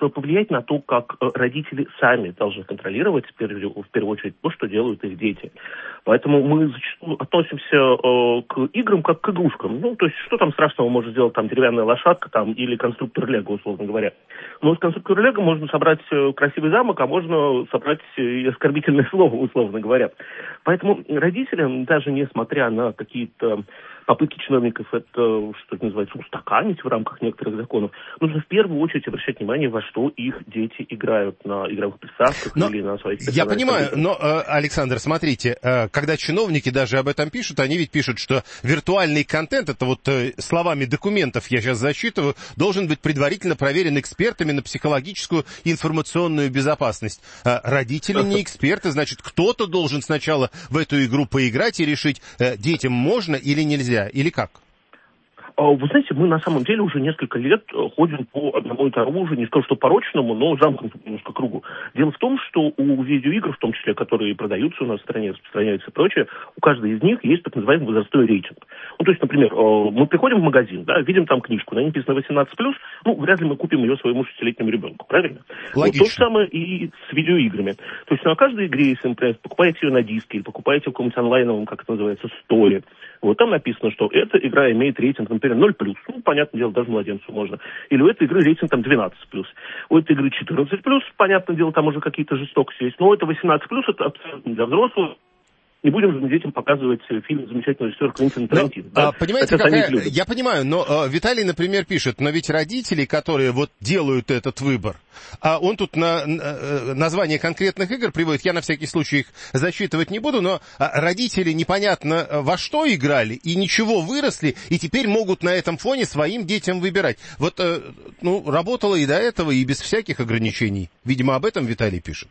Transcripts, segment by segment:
повлиять на то, как родители сами должны контролировать, в первую очередь, то, что делают их дети. Поэтому мы зачастую относимся к играм как к игрушкам. Ну, то есть, что там страшного может сделать там деревянная лошадка там, или конструктор Лего, условно говоря. Но из конструктора Лего можно собрать красивый замок, а можно собрать и оскорбительное слово, условно говоря. Поэтому родителям, даже несмотря на какие-то попытки чиновников это, что это называется, устаканить в рамках некоторых законов, нужно в первую очередь обращать внимание, во что их дети играют на игровых приставках или на своих... Я понимаю, но, Александр, смотрите, когда чиновники даже об этом пишут, они ведь пишут, что виртуальный контент, это вот словами документов я сейчас зачитываю, должен быть предварительно проверен экспертами на психологическую и информационную безопасность. Родители не эксперты, значит, кто-то должен сначала в эту игру поиграть и решить, детям можно или нельзя. Или как? Вы знаете, мы на самом деле уже несколько лет ходим по одному и тому же, не скажу, что порочному, но замкнутому немножко кругу. Дело в том, что у видеоигр, в том числе, которые продаются у нас в стране, распространяются и прочее, у каждой из них есть так называемый возрастной рейтинг. Ну, то есть, например, мы приходим в магазин, да, видим там книжку, на ней написано 18+, ну, вряд ли мы купим ее своему 6-летнему ребенку, правильно? Логично. Вот то же самое и с видеоиграми. То есть на каждой игре, если, например, покупаете ее на диске или покупаете в каком-нибудь онлайновом, как это называется, сторе, вот там написано, что эта игра имеет рейтинг, например, 0+, ну, понятное дело, даже младенцу можно. Или у этой игры рейтинг там 12+. У этой игры 14+, понятное дело, там уже какие-то жестокости есть. Но это 18+, это абсолютно для взрослых. Не будем же детям показывать фильм замечательного режиссера Квентина Тарантино. Да? Понимаете, я понимаю, но Виталий, например, пишет, но ведь родители, которые вот делают этот выбор, а он тут название конкретных игр приводит, я на всякий случай их зачитывать не буду, но родители непонятно во что играли и ничего выросли, и теперь могут на этом фоне своим детям выбирать. Вот, работало и до этого, и без всяких ограничений. Видимо, об этом Виталий пишет.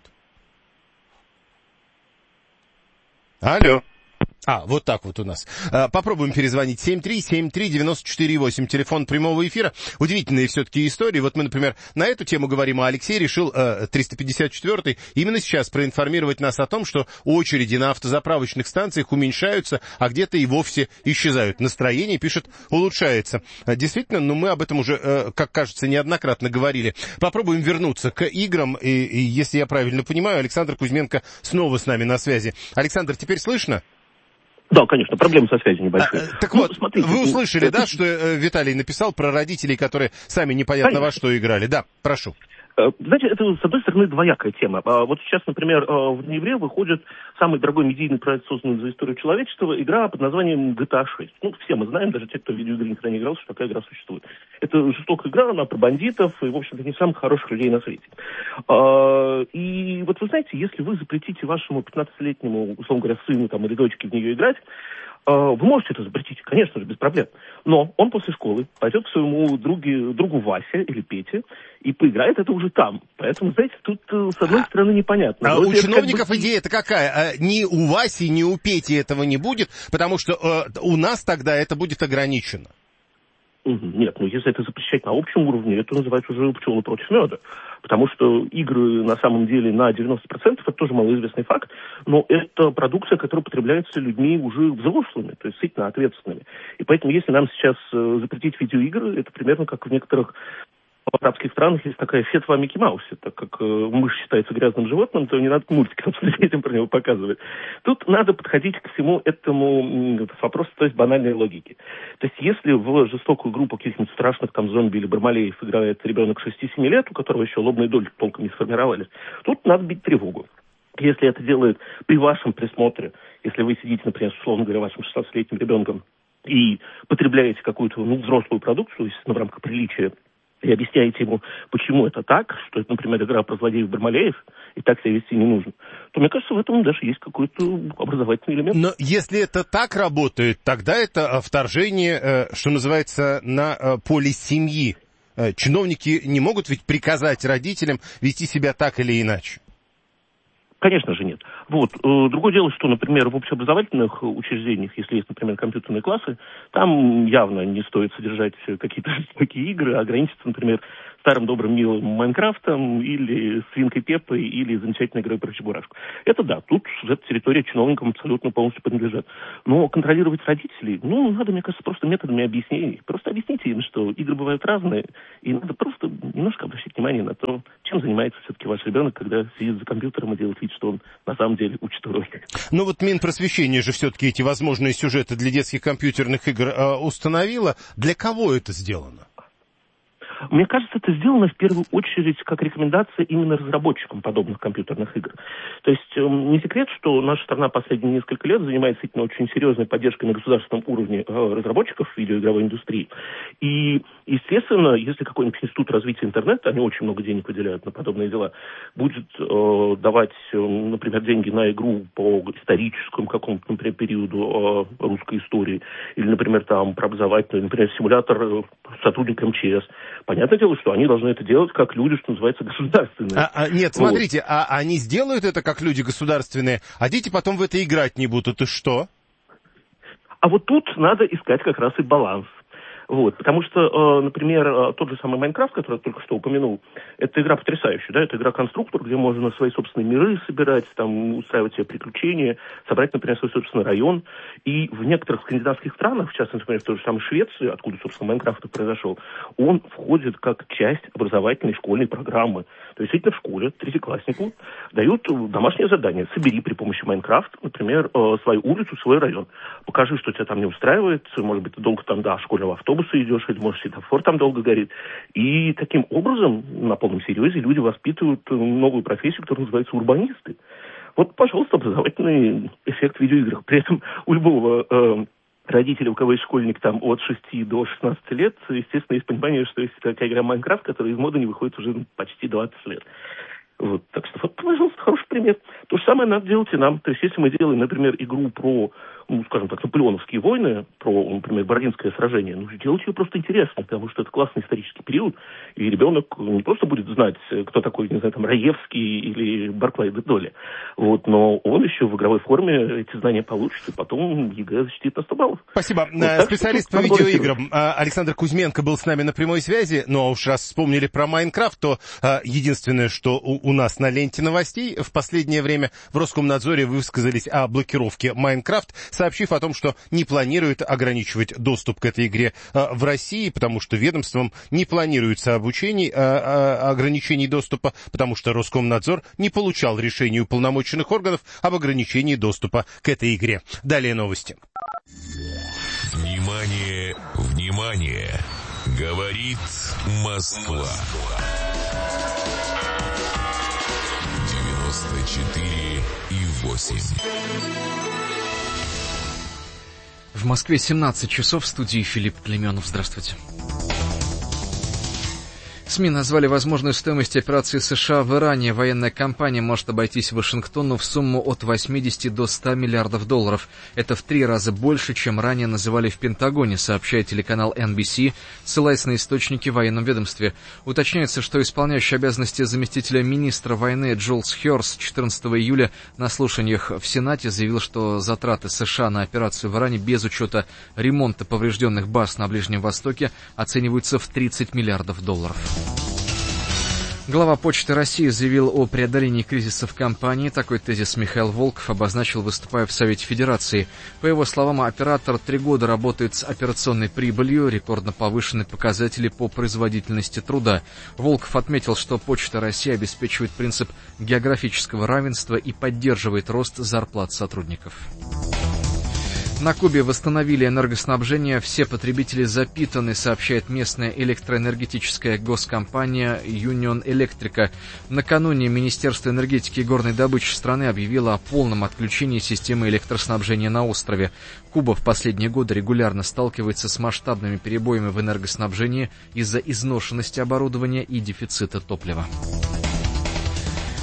Алло. Вот так вот у нас. Попробуем перезвонить. 7373948, телефон прямого эфира. Удивительные все-таки истории. Вот мы, например, на эту тему говорим, а Алексей решил 354-й именно сейчас проинформировать нас о том, что очереди на автозаправочных станциях уменьшаются, а где-то и вовсе исчезают. Настроение, пишет, улучшается. Действительно, мы об этом уже, как кажется, неоднократно говорили. Попробуем вернуться к играм. И если я правильно понимаю, Александр Кузьменко снова с нами на связи. Александр, теперь слышно? Да, конечно, проблемы со связью небольшие. Так вот, смотрите, вы услышали, да, что Виталий написал про родителей, которые сами непонятно во что играли. Да, прошу. Знаете, это, с одной стороны, двоякая тема. Вот сейчас, например, в ноябре выходит самый дорогой медийный проект, созданный за историю человечества, игра под названием GTA 6. Ну, все мы знаем, даже те, кто в видеоигры никогда не играл, что такая игра существует. Это жестокая игра, она про бандитов и, в общем-то, не самых хороших людей на свете. И вот вы знаете, если вы запретите вашему 15-летнему, условно говоря, сыну там, или дочке в нее играть, вы можете это запретить, конечно же, без проблем. Но он после школы пойдет к своему другу Васе или Пете и поиграет это уже там. Поэтому, знаете, тут с одной стороны непонятно. У чиновников идея-то какая? Ни у Васи, ни у Пети этого не будет, потому что у нас тогда это будет ограничено. Нет, если это запрещать на общем уровне, это называется уже пчелы против меда. Потому что игры, на самом деле, на 90% это тоже малоизвестный факт, но это продукция, которая потребляется людьми уже взрослыми, то есть действительно ответственными. И поэтому, если нам сейчас запретить видеоигры, это примерно как в некоторых арабских странах есть такая фетва о Микки Маусе. Так как мышь считается грязным животным, то не надо мультики детям про него показывать. Тут надо подходить к всему этому с вопросом, то есть банальной логики. То есть если в жестокую группу каких-нибудь страшных там зомби или бармалеев играет ребенок 6-7 лет, у которого еще лобные доли толком не сформировались, тут надо бить тревогу. Если это делает при вашем присмотре, если вы сидите, например, условно говоря, вашим 16-летним ребенком и потребляете какую-то взрослую продукцию, естественно, в рамках приличия, и объясняете ему, почему это так, что это, например, игра про злодеев-бармалеев, и так себя вести не нужно, то, мне кажется, в этом даже есть какой-то образовательный элемент. Но если это так работает, тогда это вторжение, что называется, на поле семьи. Чиновники не могут ведь приказать родителям вести себя так или иначе. Конечно же нет. Вот. Другое дело, что, например, в общеобразовательных учреждениях, если есть, например, компьютерные классы, там явно не стоит содержать какие-то жестокие игры, ограничиться, например, старым добрым милым Майнкрафтом или Свинкой Пеппой или замечательной игрой про Чебурашку. Это да, тут эта территория чиновникам абсолютно полностью принадлежит. Но контролировать родителей, надо, мне кажется, просто методами объяснений. Просто объясните им, что игры бывают разные, и надо просто немножко обращать внимание на то, чем занимается все-таки ваш ребенок, когда сидит за компьютером и делает вид, что он на самом деле учит уроки. Минпросвещение же все-таки эти возможные сюжеты для детских компьютерных игр установило. Для кого это сделано? Мне кажется, это сделано в первую очередь как рекомендация именно разработчикам подобных компьютерных игр. То есть не секрет, что наша страна последние несколько лет занимается действительно очень серьезной поддержкой на государственном уровне разработчиков видеоигровой индустрии. И, естественно, если какой-нибудь институт развития интернета, они очень много денег выделяют на подобные дела, будет давать, например, деньги на игру по историческому какому-то, например, периоду русской истории, или, например, там, про образовательный, например, симулятор сотрудника МЧС, понятное дело, что они должны это делать как люди, что называется, государственные. Нет, смотрите, они сделают это как люди государственные, а дети потом в это играть не будут, и что? А вот тут надо искать как раз и баланс. Потому что, например, тот же самый Майнкрафт, который я только что упомянул, это игра потрясающая, да, это игра-конструктор, где можно свои собственные миры собирать, там, устраивать себе приключения, собрать, например, свой собственный район. И в некоторых скандинавских странах, в частности, например, в той же самой Швеции, откуда, собственно, Майнкрафт произошел, он входит как часть образовательной школьной программы. То есть, действительно, в школе третьекласснику дают домашнее задание. Собери при помощи Майнкрафта, например, свою улицу, свой район. Покажи, что тебя там не устраивает, может быть, ты долго там до школьного автобуса идешь, или, может, светофор там долго горит. И таким образом, на полном серьезе, люди воспитывают новую профессию, которая называется урбанисты. Вот, пожалуйста, образовательный эффект в видеоиграх. При этом у любого родителя, у кого есть школьник там от 6 до 16 лет, естественно, есть понимание, что есть такая игра Майнкрафт, которая из моды не выходит уже почти 20 лет. Так что, пожалуйста, хороший пример. То же самое надо делать и нам. То есть, если мы делаем, например, игру про, скажем так, наполеоновские войны, про, например, Бородинское сражение, делать ее просто интересно, потому что это классный исторический период, и ребенок не просто будет знать, кто такой, не знаю, там, Раевский или Барклай де Толли, но он еще в игровой форме эти знания получит, и потом ЕГЭ защитит на 100 баллов. Спасибо. Специалист по видеоиграм Александр Кузьменко был с нами на прямой связи. Ну, а уж раз вспомнили про Майнкрафт, то единственное, что у нас на ленте новостей в последнее время в Роскомнадзоре высказались о блокировке Майнкрафт, сообщив о том, что не планируют ограничивать доступ к этой игре в России, потому что ведомством не планируется ограничений доступа, потому что Роскомнадзор не получал решений уполномоченных органов об ограничении доступа к этой игре. Далее новости. Внимание, внимание! Говорит Москва. 94,8. В Москве 17 часов, в студии Филипп Клеменов. Здравствуйте. СМИ назвали возможную стоимость операции США в Иране. Военная кампания может обойтись Вашингтону в сумму от 80 до 100 миллиардов долларов. Это в 3 раза больше, чем ранее называли в Пентагоне, сообщает телеканал NBC, ссылаясь на источники в военном ведомстве. Уточняется, что исполняющий обязанности заместителя министра войны Джулс Хёрс 14 июля на слушаниях в Сенате заявил, что затраты США на операцию в Иране без учета ремонта поврежденных баз на Ближнем Востоке оцениваются в 30 миллиардов долларов. Глава Почты России заявил о преодолении кризиса в компании. Такой тезис Михаил Волков обозначил, выступая в Совете Федерации. По его словам, оператор 3 года работает с операционной прибылью, рекордно повышенные показатели по производительности труда. Волков отметил, что Почта России обеспечивает принцип географического равенства и поддерживает рост зарплат сотрудников. На Кубе восстановили энергоснабжение, все потребители запитаны, сообщает местная электроэнергетическая госкомпания Union Electric. Накануне Министерство энергетики и горной добычи страны объявило о полном отключении системы электроснабжения на острове. Куба в последние годы регулярно сталкивается с масштабными перебоями в энергоснабжении из-за изношенности оборудования и дефицита топлива.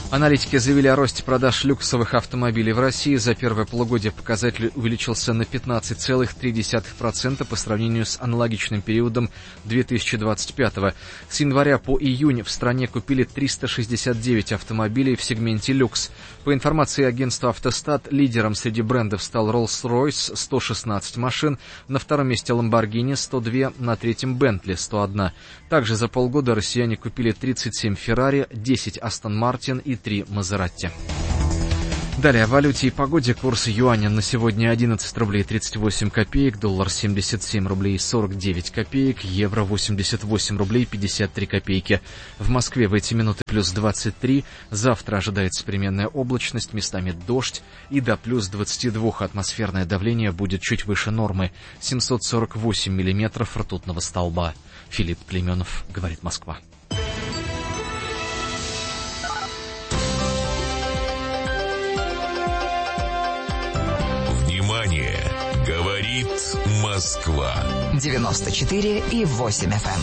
Аналитики заявили о росте продаж люксовых автомобилей в России. За первое полугодие показатель увеличился на 15,3% по сравнению с аналогичным периодом 2025-го. С января по июнь в стране купили 369 автомобилей в сегменте люкс. По информации агентства «Автостат», лидером среди брендов стал Rolls-Royce — 116 машин, на втором месте Lamborghini — 102, на третьем Bentley — 101. Также за полгода россияне купили 37 Ferrari, 10 Aston Martin и 3 Мазератти. Далее о валюте и погоде. Курс юаня на сегодня 11 рублей 38 копеек, доллар 77 рублей 49 копеек, евро 88 рублей 53 копейки. В Москве в эти минуты плюс 23, завтра ожидается переменная облачность, местами дождь, и до плюс 22 атмосферное давление будет чуть выше нормы, 748 миллиметров ртутного столба. Филипп Клейменов, говорит Москва. Говорит Москва. 94,8 FM.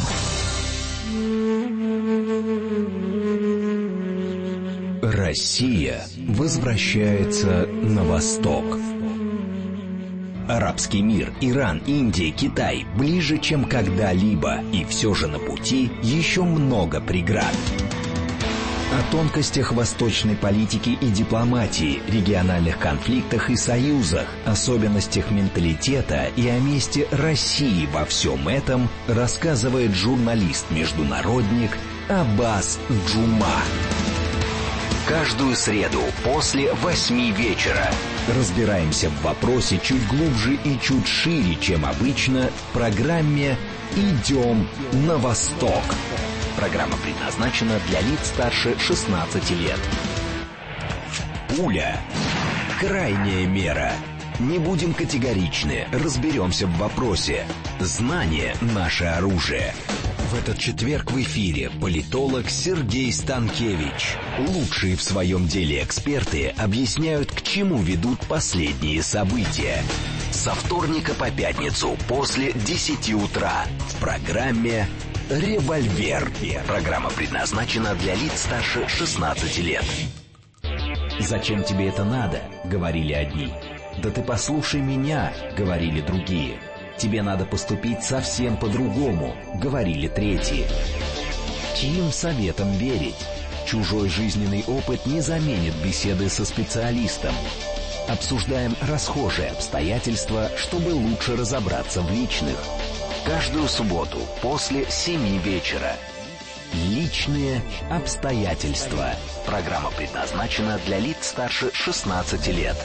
Россия возвращается на восток. Арабский мир, Иран, Индия, Китай ближе, чем когда-либо. И все же на пути еще много преград. О тонкостях восточной политики и дипломатии, региональных конфликтах и союзах, особенностях менталитета и о месте России во всем этом рассказывает журналист-международник Аббас Джума. Каждую среду после 8 вечера разбираемся в вопросе чуть глубже и чуть шире, чем обычно, в программе «Идем на восток». Программа предназначена для лиц старше 16 лет. Пуля. Крайняя мера. Не будем категоричны, разберемся в вопросе. Знание — наше оружие. В этот четверг в эфире политолог Сергей Станкевич. Лучшие в своем деле эксперты объясняют, к чему ведут последние события. Со вторника по пятницу после 10 утра в программе «Револьвер». Программа предназначена для лиц старше 16 лет. «Зачем тебе это надо?» — говорили одни. «Да ты послушай меня», — говорили другие. «Тебе надо поступить совсем по-другому», — говорили третьи. Чьим советом верить? Чужой жизненный опыт не заменит беседы со специалистом. Обсуждаем расхожие обстоятельства, чтобы лучше разобраться в личных. Каждую субботу после 7 вечера. Личные обстоятельства. Программа предназначена для лиц старше 16 лет.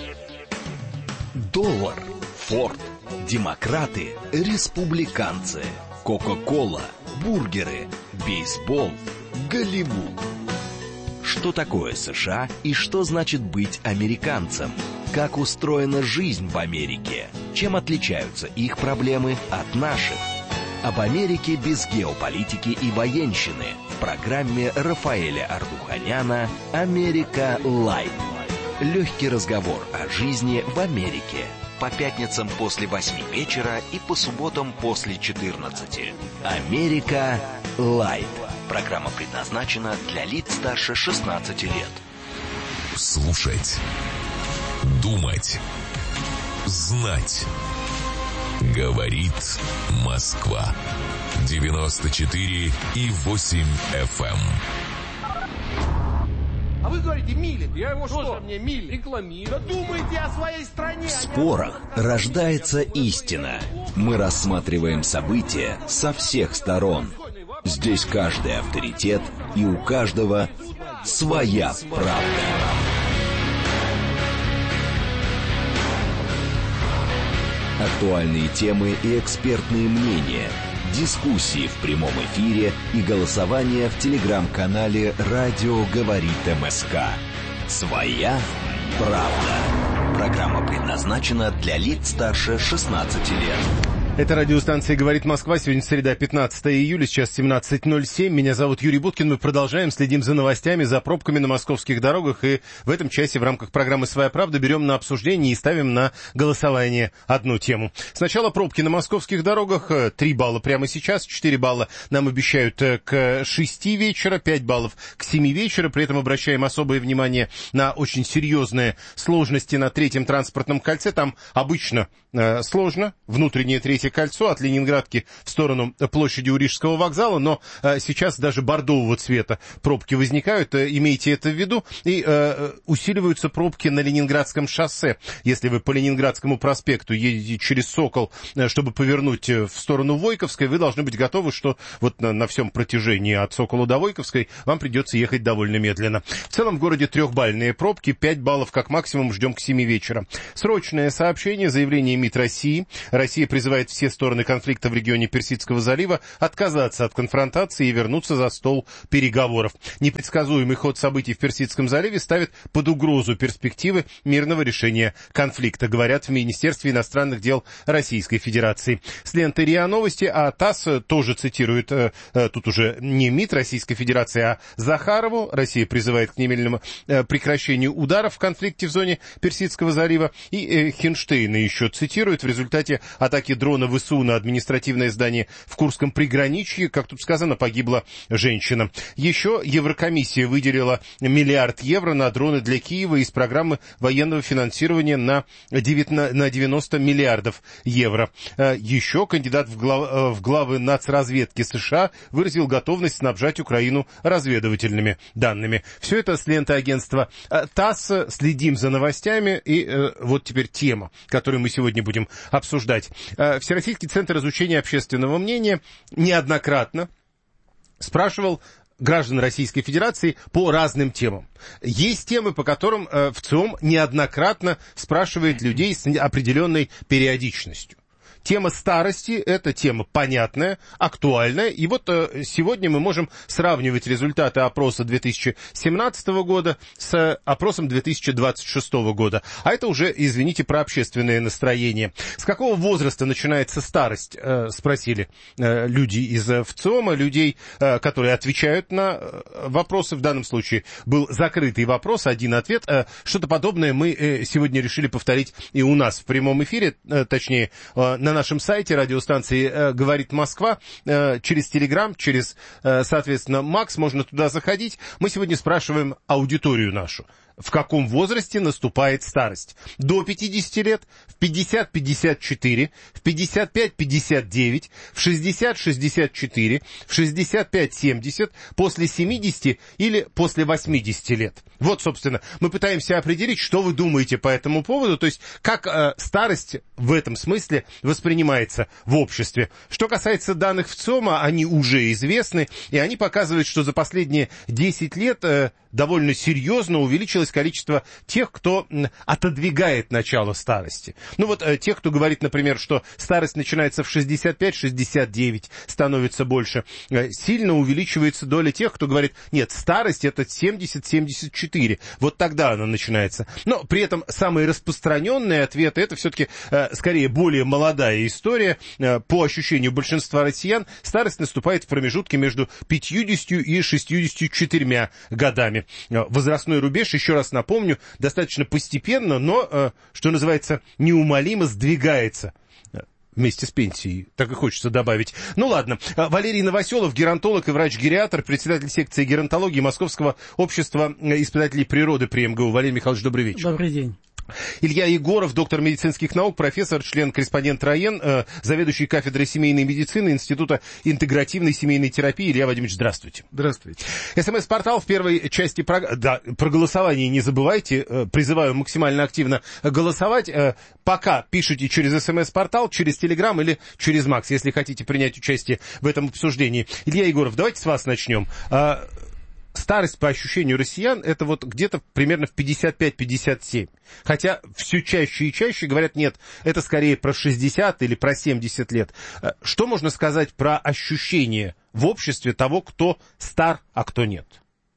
Доллар, Форд, демократы, республиканцы, Кока-кола, бургеры, бейсбол, Голливуд. Что такое США и что значит быть американцем? Как устроена жизнь в Америке? Чем отличаются их проблемы от наших? Об Америке без геополитики и военщины в программе Рафаэля Ардуханяна «Америка Лайт». Легкий разговор о жизни в Америке. По пятницам после 8 вечера и по субботам после 14. «Америка Лайт». Программа предназначена для лиц старше 16 лет. Слушать. Думать. Знать. Говорит Москва. 94,8 FM. А вы говорите, милит. Я его что? Мне милит. Рекламирую. Да думайте о своей стране. В спорах рождается истина. Мы рассматриваем события со всех сторон. Здесь каждый авторитет, и у каждого своя правда. Актуальные темы и экспертные мнения, дискуссии в прямом эфире и голосование в телеграм-канале «Радио говорит МСК». Своя правда. Программа предназначена для лиц старше 16 лет. Это радиостанция «Говорит Москва». Сегодня среда, 15 июля, сейчас 17:07. Меня зовут Юрий Буткин. Мы продолжаем, следим за новостями, за пробками на московских дорогах. И в этом часе в рамках программы «Своя правда» берем на обсуждение и ставим на голосование одну тему. Сначала пробки на московских дорогах. 3 балла прямо сейчас, 4 балла нам обещают к 6 вечера, 5 баллов к 7 вечера. При этом обращаем особое внимание на очень серьезные сложности на третьем транспортном кольце. Там обычно сложно. Внутреннее третье кольцо от Ленинградки в сторону площади у Рижского вокзала, но сейчас даже бордового цвета пробки возникают, имейте это в виду, и усиливаются пробки на Ленинградском шоссе. Если вы по Ленинградскому проспекту едете через Сокол, чтобы повернуть в сторону Войковской, вы должны быть готовы, что вот на всем протяжении от Сокола до Войковской вам придется ехать довольно медленно. В целом в городе 3-бальные пробки, 5 баллов как максимум ждем к 7 вечера. Срочное сообщение, заявление МИД России. Россия призывает все стороны конфликта в регионе Персидского залива отказаться от конфронтации и вернуться за стол переговоров. Непредсказуемый ход событий в Персидском заливе ставит под угрозу перспективы мирного решения конфликта, говорят в Министерстве иностранных дел Российской Федерации. С ленты РИА Новости, а ТАСС тоже цитирует, тут уже не МИД Российской Федерации, а Захарову. Россия призывает к немедленному прекращению ударов в конфликте в зоне Персидского залива. И Хинштейна еще цитирует: в результате атаки дрона ВСУ на административное здание в Курском приграничье, как тут сказано, погибла женщина. Еще Еврокомиссия выделила €1 миллиард на дроны для Киева из программы военного финансирования на 90 миллиардов евро. Еще кандидат в главы нацразведки США выразил готовность снабжать Украину разведывательными данными. Все это с ленты агентства ТАСС. Следим за новостями. И вот теперь тема, которую мы сегодня будем обсуждать. Всероссийский центр изучения общественного мнения неоднократно спрашивал граждан Российской Федерации по разным темам. Есть темы, по которым ВЦИОМ неоднократно спрашивает людей с определенной периодичностью. Тема старости – это тема понятная, актуальная. И вот сегодня мы можем сравнивать результаты опроса 2017 года с опросом 2026 года. А это уже, извините, про общественное настроение. С какого возраста начинается старость, спросили люди из ВЦИОМа, людей, которые отвечают на вопросы. В данном случае был закрытый вопрос, один ответ. Что-то подобное мы сегодня решили повторить и у нас в прямом эфире, точнее, на нашем сайте радиостанции «Говорит Москва», через Телеграм, через, соответственно, Макс, можно туда заходить. Мы сегодня спрашиваем аудиторию нашу. В каком возрасте наступает старость? До 50 лет, в 50-54, в 55-59, в 60-64, в 65-70, после 70 или после 80 лет. Вот, собственно, мы пытаемся определить, что вы думаете по этому поводу, то есть как старость в этом смысле воспринимается в обществе. Что касается данных ВЦИОМа, они уже известны, и они показывают, что за последние 10 лет довольно серьезно увеличилось количество тех, кто отодвигает начало старости. Ну вот тех, кто говорит, например, что старость начинается в 65-69, становится больше. Сильно увеличивается доля тех, кто говорит, нет, старость это 70-74, вот тогда она начинается. Но при этом самые распространенные ответы, это все-таки скорее более молодая история. По ощущению большинства россиян, старость наступает в промежутке между 50 и 64 годами. Возрастной рубеж, еще раз напомню, достаточно постепенно, но, что называется, неумолимо сдвигается вместе с пенсией, так и хочется добавить. Ну ладно, Валерий Новоселов, геронтолог и врач-гериатр, председатель секции геронтологии Московского общества испытателей природы при МГУ. Валерий Михайлович, добрый вечер. Добрый день. Илья Егоров, доктор медицинских наук, профессор, член-корреспондент РАЕН, заведующий кафедрой семейной медицины Института интегративной семейной терапии. Илья Владимирович, здравствуйте. Здравствуйте. СМС-портал в первой части программы. Да, про голосование не забывайте. Призываю максимально активно голосовать. Пока пишите через СМС-портал, через Телеграм или через Макс, если хотите принять участие в этом обсуждении. Илья Егоров, давайте с вас начнем. Старость, по ощущению россиян, это вот где-то примерно в 55-57. Хотя все чаще и чаще говорят, нет, это скорее про 60 или про 70 лет. Что можно сказать про ощущение в обществе того, кто стар, а кто нет?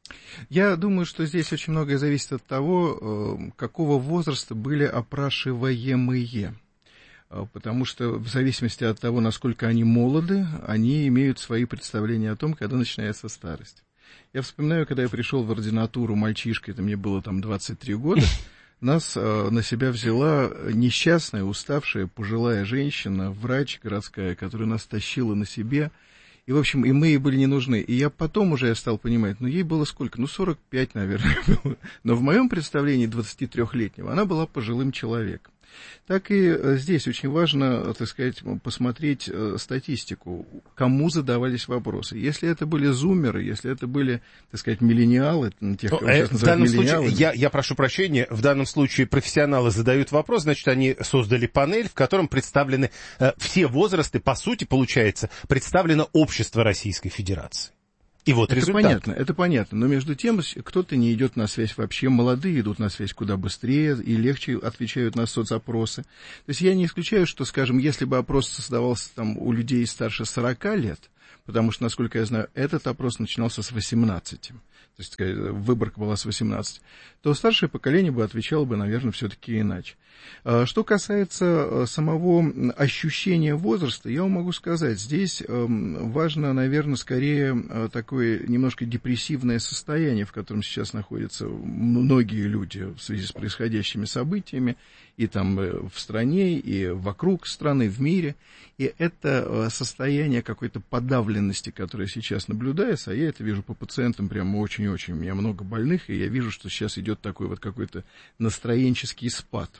Я думаю, что здесь очень многое зависит от того, какого возраста были опрашиваемые. потому что в зависимости от того, насколько они молоды, они имеют свои представления о том, когда начинается старость. Я вспоминаю, когда я пришел в ординатуру мальчишкой, это мне было там 23 года, нас на себя взяла несчастная, уставшая, пожилая женщина, врач городская, которая нас тащила на себе. И, в общем, и мы ей были не нужны. И я потом уже стал понимать, ей было сколько? 45, наверное, было. Но в моем представлении 23-летнего она была пожилым человеком. Так и здесь очень важно, так сказать, посмотреть статистику, кому задавались вопросы. Если это были зумеры, если это были, так сказать, миллениалы, тех, кого сейчас называют миллениалами. Я прошу прощения, в данном случае профессионалы задают вопрос, значит, они создали панель, в котором представлены все возрасты, по сути, получается, представлено общество Российской Федерации. И вот результат. Это понятно, но между тем кто-то не идет на связь вообще, молодые идут на связь куда быстрее и легче отвечают на соцопросы. То есть я не исключаю, что, скажем, если бы опрос создавался там у людей старше 40 лет, потому что, насколько я знаю, этот опрос начинался с 18, то есть выборка была с 18, то старшее поколение бы отвечало бы, наверное, все-таки иначе. Что касается самого ощущения возраста, я вам могу сказать, здесь важно, наверное, скорее такое немножко депрессивное состояние, в котором сейчас находятся многие люди в связи с происходящими событиями, и там в стране, и вокруг страны, в мире. И это состояние какой-то подавленности, которое сейчас наблюдается, а я это вижу по пациентам прямо очень-очень. У меня много больных, и я вижу, что сейчас идет такой вот какой-то настроенческий спад.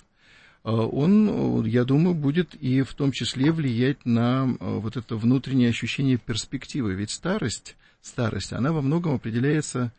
Он, я думаю, будет и в том числе влиять на вот это внутреннее ощущение перспективы. Ведь старость, она во многом определяется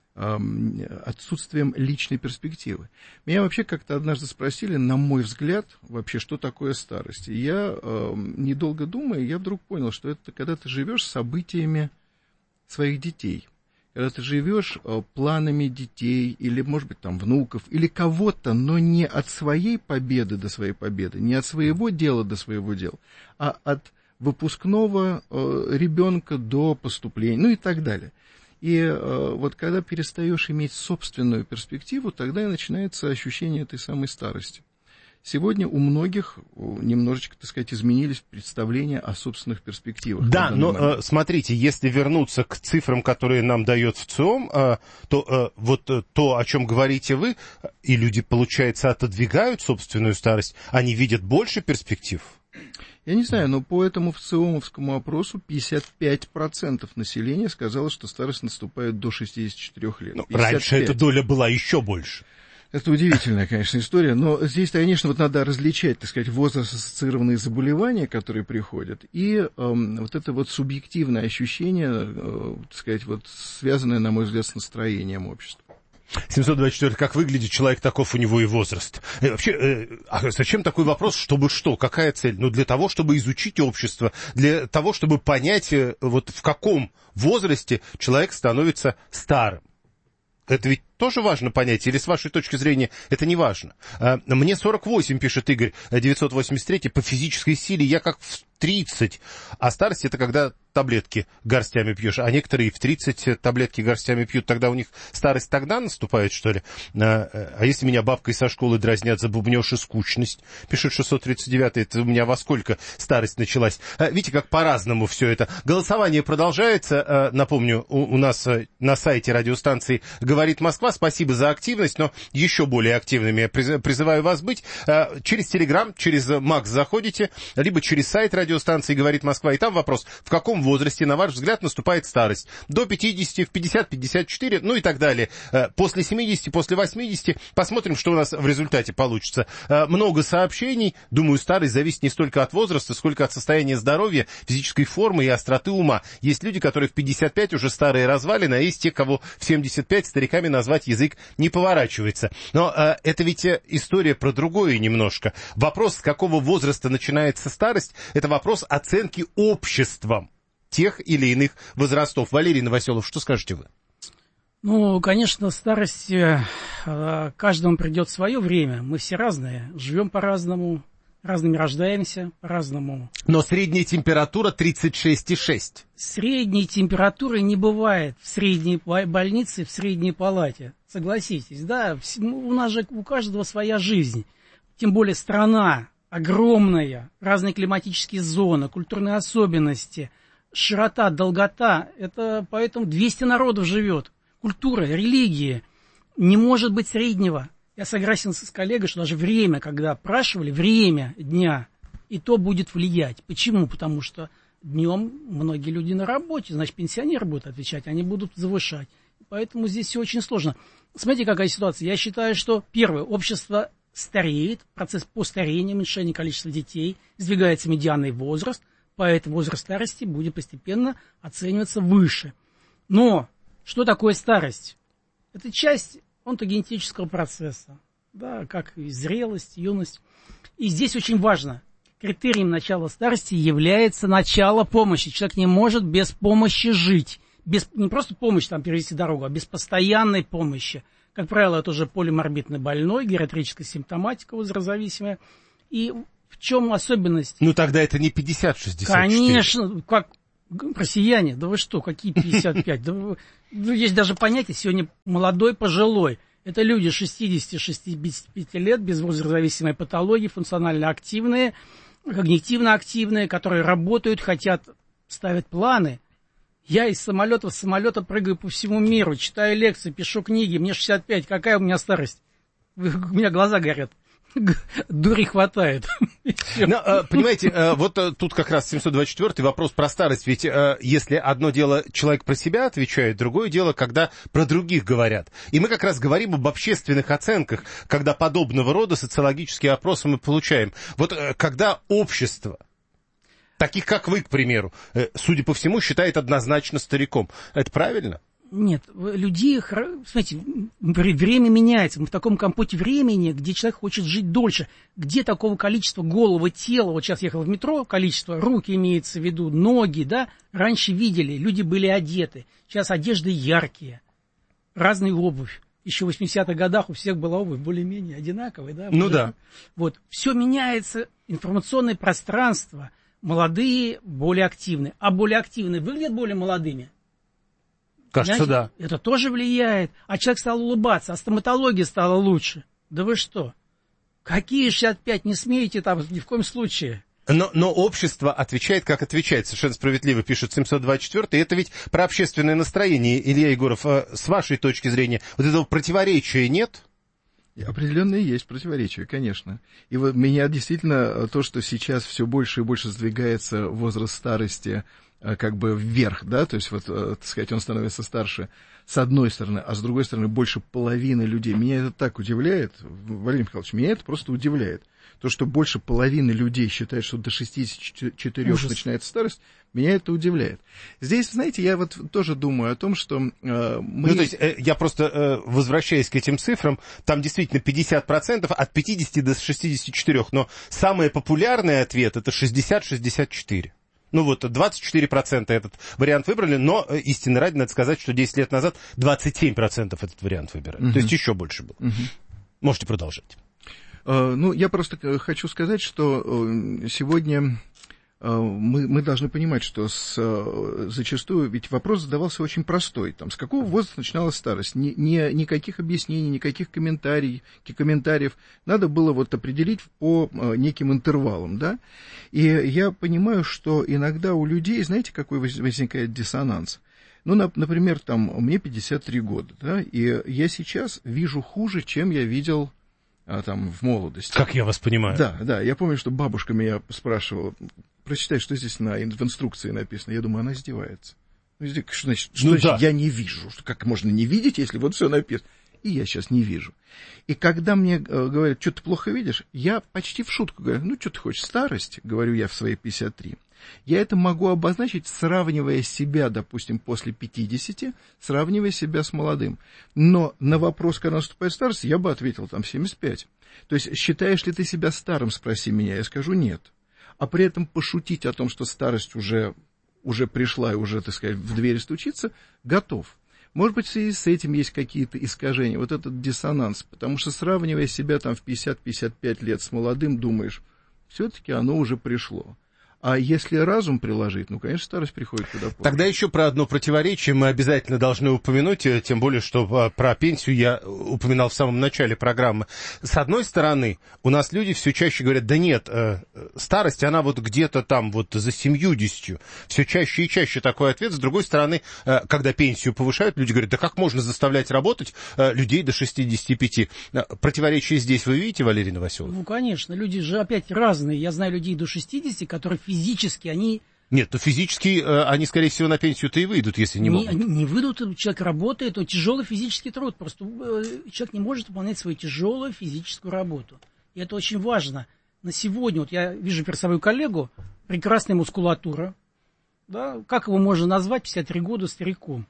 отсутствием личной перспективы. Меня вообще как-то однажды спросили, на мой взгляд, вообще, что такое старость. И я, недолго думая, я вдруг понял, что это когда ты живешь событиями своих детей, когда ты живешь планами детей, или, может быть, там, внуков, или кого-то, но не от своей победы до своей победы, не от своего дела до своего дела, а от выпускного ребенка до поступления, и так далее. И вот когда перестаешь иметь собственную перспективу, тогда и начинается ощущение этой самой старости. Сегодня у многих немножечко, так сказать, изменились представления о собственных перспективах. Да, но смотрите, если вернуться к цифрам, которые нам дает ВЦИОМ, то вот то, о чем говорите вы, и люди, получается, отодвигают собственную старость, они видят больше перспектив. Я не знаю, но по этому ВЦИОМовскому опросу 55% населения сказало, что старость наступает до 64 лет. Раньше эта доля была еще больше. Это удивительная, конечно, история, но здесь, конечно, вот надо различать, так сказать, возраст-ассоциированные заболевания, которые приходят, и вот это вот субъективное ощущение, так сказать, вот связанное, на мой взгляд, с настроением общества. 724. Как выглядит человек, таков у него и возраст. Вообще, зачем такой вопрос? Чтобы что? Какая цель? Для того, чтобы изучить общество, для того, чтобы понять, вот в каком возрасте человек становится старым. Это ведь тоже важно понять, или с вашей точки зрения это не важно? Мне 48, пишет Игорь, 983, по физической силе я как в 30, а старость это когда таблетки горстями пьешь, а некоторые в 30 таблетки горстями пьют, тогда у них старость тогда наступает, что ли? А если меня бабкой со школы дразнят за бубнёж и скучность, пишет 639, это у меня во сколько старость началась? Видите, как по-разному все это. Голосование продолжается, напомню, у нас на сайте радиостанции «Говорит Москва», спасибо за активность, но еще более активными я призываю вас быть. Через Телеграм, через Макс заходите, либо через сайт радиостанции «Говорит Москва», и там вопрос, в каком возрасте, на ваш взгляд, наступает старость? До 50, в 50, 54, и так далее. После 70, после 80, посмотрим, что у нас в результате получится. Много сообщений, думаю, старость зависит не столько от возраста, сколько от состояния здоровья, физической формы и остроты ума. Есть люди, которые в 55 уже старые развалины, а есть те, кого в 75 стариками назвать язык не поворачивается. Но это ведь история про другое немножко. Вопрос, с какого возраста начинается старость, это вопрос оценки обществом тех или иных возрастов. Валерий Новоселов, что скажете вы? Конечно, старость каждому придет свое время. Мы все разные, живем по-разному, разными рождаемся, по-разному. Но средняя температура 36,6. Средней температуры не бывает в средней больнице, в средней палате. Согласитесь, да? У нас же у каждого своя жизнь. Тем более страна огромная, разные климатические зоны, культурные особенности, широта, долгота. Это поэтому 200 народов живет. Культура, религии. Не может быть среднего. Я согласен с коллегой, что даже время, когда опрашивали, время дня, и то будет влиять. Почему? Потому что днем многие люди на работе, значит, пенсионеры будут отвечать, они будут завышать. Поэтому здесь все очень сложно. Смотрите, какая ситуация. Я считаю, что, первое, общество стареет, процесс постарения, уменьшение количества детей, сдвигается медианный возраст, поэтому возраст старости будет постепенно оцениваться выше. Но что такое старость? Это часть онтогенетического процесса, да, как и зрелость, юность. И здесь очень важно, критерием начала старости является начало помощи. Человек не может без помощи жить. Без, не просто помощь там перевести дорогу, а без постоянной помощи. Как правило, это уже полиморбидный больной, гериатрическая симптоматика возрастзависимая. И в чем особенность? Ну, тогда это не 50-64. Конечно, как россияне, да вы что, какие 55? Есть даже понятие сегодня молодой, пожилой. Это люди 60-65 лет, без возрастзависимой патологии, функционально активные, когнитивно активные, которые работают, хотят, ставят планы. Я из самолета в самолет прыгаю по всему миру, читаю лекции, пишу книги, мне 65, какая у меня старость? У меня глаза горят. Дури хватает. Но, понимаете, вот тут как раз 724-й вопрос про старость. Ведь если одно дело человек про себя отвечает, другое дело, когда про других говорят. И мы как раз говорим об общественных оценках, когда подобного рода социологические опросы мы получаем. Вот когда общество, таких как вы, к примеру, судя по всему, считает однозначно стариком, это правильно? Нет, людей, смотрите, время меняется. Мы в таком компоте времени, где человек хочет жить дольше. Где такого количества головы, тела, вот сейчас ехал в метро, количество, руки имеется в виду, ноги, да, раньше видели, люди были одеты. Сейчас одежды яркие, разная обувь. Еще в 80-х годах у всех была обувь более-менее одинаковая, да? Ну да. Вот, все меняется, информационное пространство, молодые более активны. А более активные выглядят более молодыми. Кажется, знаете, да. Это тоже влияет. А человек стал улыбаться, а стоматология стала лучше. Да вы что? Какие 65? Не смеете там ни в коем случае. Но общество отвечает, как отвечает. Совершенно справедливо пишет 724. И это ведь про общественное настроение. Илья Егоров, с вашей точки зрения, вот этого противоречия нет? Определенно есть противоречия, конечно. И вот меня действительно то, что сейчас все больше и больше сдвигается возраст старости как бы вверх, да, то есть вот, так сказать, он становится старше с одной стороны, а с другой стороны больше половины людей. Меня это так удивляет, Владимир Михайлович, меня это просто удивляет. То, что больше половины людей считают, что до 64 начинается старость, меня это удивляет. Здесь, знаете, я вот тоже думаю о том, что мы... Ну, то есть, я просто, возвращаясь к этим цифрам, там действительно 50% от 50 до 64, но самый популярный ответ — это 60-64. Ну вот, 24% этот вариант выбрали, но истинно ради надо сказать, что 10 лет назад 27% этот вариант выбирали. То есть еще больше было. Можете продолжать. Ну, я просто хочу сказать, что сегодня мы должны понимать, что зачастую ведь вопрос задавался очень простой. Там, с какого возраста начиналась старость? Никаких объяснений, никаких комментариев. Надо было вот определить по неким интервалам, да? И я понимаю, что иногда у людей, знаете, какой возникает диссонанс? Ну, например, там, мне 53 года, да, и я сейчас вижу хуже, чем я видел там в молодости. Как я вас понимаю. Да, я помню, что бабушка меня спрашивала, прочитай, что здесь в инструкции написано. Я думаю, она издевается. Что значит, я не вижу? Как можно не видеть, если вот все написано? И я сейчас не вижу. И когда мне говорят, что ты плохо видишь, я почти в шутку говорю, ну, что ты хочешь, старость, говорю я в свои 53. Я это могу обозначить, сравнивая себя, допустим, после 50, сравнивая себя с молодым. Но на вопрос, когда наступает старость, я бы ответил, там, 75. То есть, считаешь ли ты себя старым, спроси меня, я скажу нет. А при этом пошутить о том, что старость уже пришла и уже, так сказать, в двери стучится, готов. Может быть, в связи с этим есть какие-то искажения, вот этот диссонанс, потому что, сравнивая себя там в 50-55 лет с молодым, думаешь, все-таки оно уже пришло. А если разум приложить, ну, конечно, старость приходит куда позже. Тогда еще про одно противоречие мы обязательно должны упомянуть, тем более, что про пенсию я упоминал в самом начале программы. С одной стороны, у нас люди все чаще говорят, да нет, старость, она вот где-то там вот за 70. Все чаще и чаще такой ответ. С другой стороны, когда пенсию повышают, люди говорят, да как можно заставлять работать людей до 65? Противоречие здесь вы видите, Валерий Новоселов? Ну, конечно, люди же опять разные. Я знаю людей до 60, которые физически, они... Нет, то физически они, скорее всего, на пенсию-то и выйдут, если не могут. Не выйдут, человек работает, то тяжелый физический труд. Просто человек не может выполнять свою тяжелую физическую работу. И это очень важно. На сегодня, вот я вижу перед собой коллегу, прекрасная мускулатура. Да? Как его можно назвать 53 года стариком?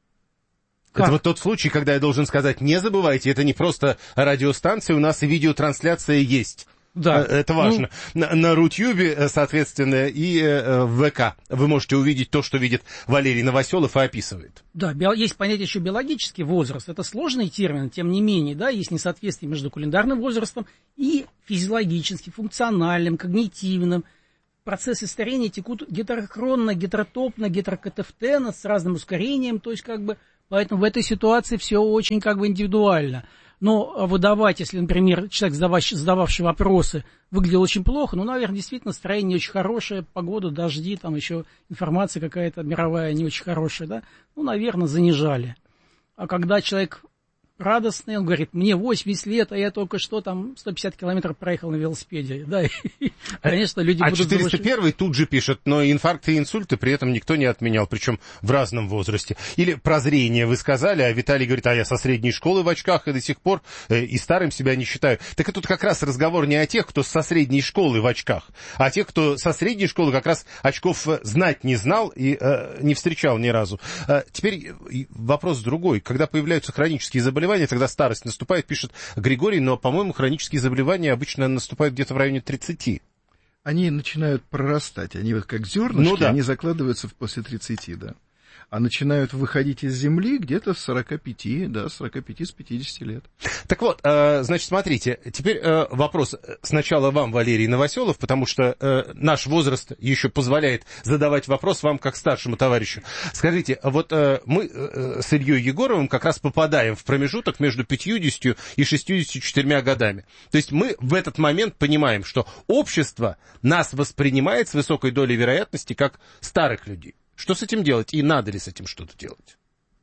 Это вот тот случай, когда я должен сказать, не забывайте, это не просто радиостанция, у нас и видеотрансляция есть. Да. Это важно. На Рутюбе, соответственно, и в ВК вы можете увидеть то, что видит Валерий Новоселов и описывает. Да, есть понятие еще биологический возраст. Это сложный термин, тем не менее, да, есть несоответствие между календарным возрастом и физиологическим, функциональным, когнитивным. Процессы старения текут гетерохронно, гетеротопно, гетерокатефтенно, с разным ускорением, то есть как бы, поэтому в этой ситуации все очень как бы индивидуально. Но выдавать, если, например, человек, задававший вопросы, выглядел очень плохо, ну, наверное, действительно настроение не очень хорошее, погода, дожди, там еще информация какая-то мировая не очень хорошая, да, ну, наверное, занижали. А когда человек радостный, он говорит, мне 80 лет, а я только что там 150 километров проехал на велосипеде, да, и, конечно, люди будут... 401 тут же пишет, но инфаркты и инсульты при этом никто не отменял, причем в разном возрасте. Или прозрение вы сказали, а Виталий говорит, а я со средней школы в очках и до сих пор и старым себя не считаю. Так и тут как раз разговор не о тех, кто со средней школы в очках, а о тех, кто со средней школы как раз очков знать не знал и не встречал ни разу. Теперь вопрос другой. Когда появляются хронические заболевания, тогда старость наступает, пишет Григорий, но, по-моему, хронические заболевания обычно наступают где-то в районе 30. Они начинают прорастать, они вот как зернышки, они закладываются после 30, да. А начинают выходить из земли где-то с 45, да, с 45, с 50 лет. Так вот, значит, смотрите, теперь вопрос сначала вам, Валерий Новоселов, потому что наш возраст еще позволяет задавать вопрос вам как старшему товарищу. Скажите, вот мы с Ильей Егоровым как раз попадаем в промежуток между 50 и 64 годами. То есть мы в этот момент понимаем, что общество нас воспринимает с высокой долей вероятности как старых людей. Что с этим делать? И надо ли с этим что-то делать?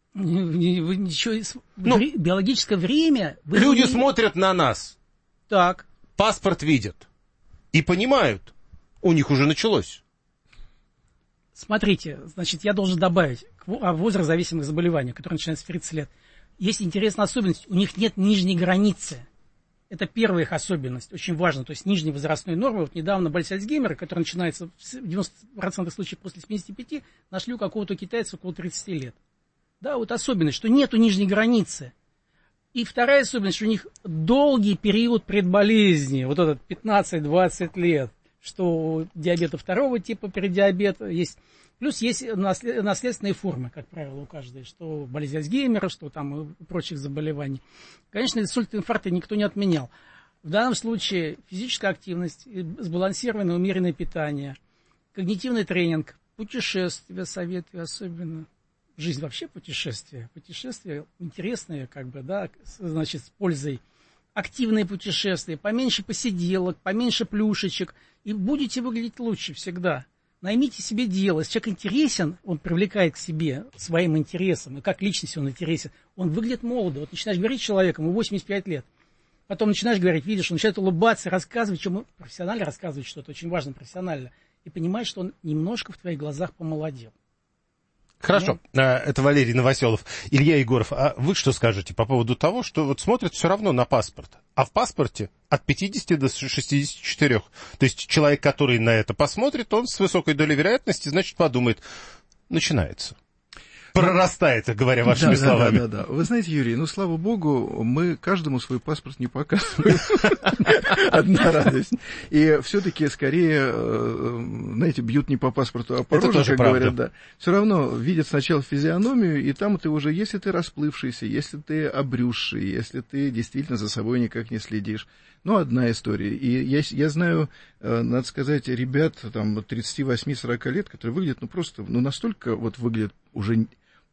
Биологическое время... Люди смотрят на нас. Так. Паспорт видят. И понимают. У них уже началось. Смотрите, значит, я должен добавить возраст зависимых заболеваний, который начинается в 30 лет. Есть интересная особенность. У них нет нижней границы. Это первая их особенность, очень важно. То есть нижней возрастной нормы. Вот недавно болезнь Альцгеймера, которая начинается в 90% случаев после 75, нашли у какого-то китайца около 30 лет. Да, вот особенность, что нету нижней границы. И вторая особенность, что у них долгий период предболезни, вот этот 15-20 лет, что у диабета второго типа преддиабета есть. Плюс есть наследственные формы, как правило, у каждой, что болезнь Альцгеймера, что там и прочих заболеваний. Конечно, инсульт, инфаркты никто не отменял. В данном случае физическая активность, сбалансированное, умеренное питание, когнитивный тренинг, путешествия, советую особенно. Жизнь вообще путешествия. Путешествия интересные, как бы, да, значит, с пользой. Активные путешествия, поменьше посиделок, поменьше плюшечек, и будете выглядеть лучше всегда. Наймите себе дело. Если человек интересен, он привлекает к себе своим интересом, и как личность он интересен, он выглядит молодо. Вот начинаешь говорить с человеком, ему 85 лет. Потом начинаешь говорить, видишь, он начинает улыбаться, рассказывать, чем профессионально рассказывать что-то, очень важно профессионально. И понимаешь, что он немножко в твоих глазах помолодел. Хорошо, это Валерий Новоселов. Илья Егоров, а вы что скажете по поводу того, что вот смотрят все равно на паспорт, а в паспорте от 50 до 64. То есть человек, который на это посмотрит, он с высокой долей вероятности, значит, подумает, начинается. прорастает, говоря вашими словами. Да. Вы знаете, Юрий, слава богу, мы каждому свой паспорт не показываем. Одна радость. И все-таки скорее, знаете, бьют не по паспорту, а по роже, как говорят, да. Все равно видят сначала физиономию, и там ты уже, если ты расплывшийся, если ты обрюзший, если ты действительно за собой никак не следишь. Одна история. И я знаю, надо сказать, ребят там 38-40 лет, которые выглядят, просто, настолько выглядят уже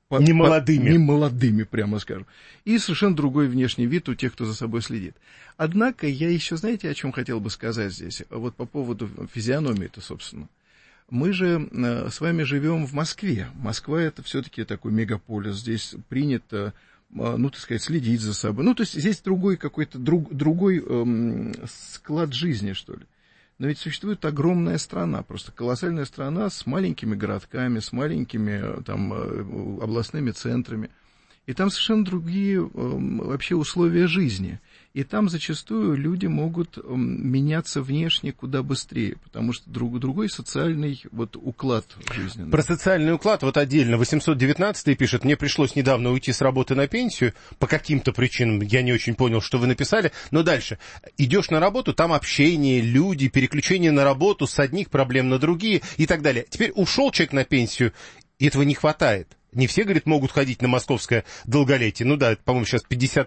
немолодыми, прямо скажем. И совершенно другой внешний вид у тех, кто за собой следит. Однако я еще, знаете, о чем хотел бы сказать здесь? По поводу физиономии-то, собственно. Мы же с вами живем в Москве. Москва — это все-таки такой мегаполис. Здесь принято, так сказать, следить за собой. То есть здесь другой какой-то, другой склад жизни, что ли. Но ведь существует огромная страна, просто колоссальная страна с маленькими городками, с маленькими областными центрами. И там совершенно другие вообще условия жизни. И там зачастую люди могут меняться внешне куда быстрее, потому что другой социальный уклад жизненный. Про социальный уклад отдельно. 819-й пишет: мне пришлось недавно уйти с работы на пенсию. По каким-то причинам я не очень понял, что вы написали. Но дальше. Идешь на работу, там общение, люди, переключение на работу с одних проблем на другие и так далее. Теперь ушел человек на пенсию, и этого не хватает. Не все, говорит, могут ходить на московское долголетие. По-моему, сейчас